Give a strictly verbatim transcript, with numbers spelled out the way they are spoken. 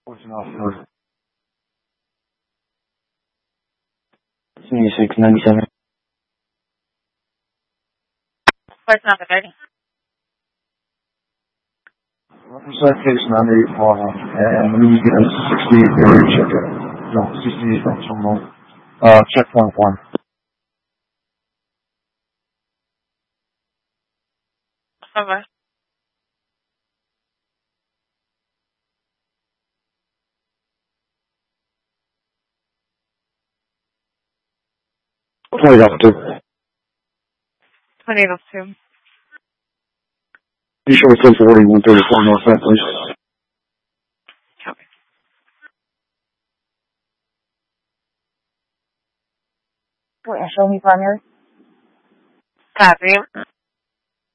What's an offer? seventy-six ninety-seven. What's not the thirty? Citation on eighty-four, and let me get a sixty-eight there, check it. No, sixty-eight, that's from the, uh, check one form. Okay. Twenty up to. twenty of two. You show it's ten forty, one thirty-four North End, please. Okay. Wait, show me primary. Copy.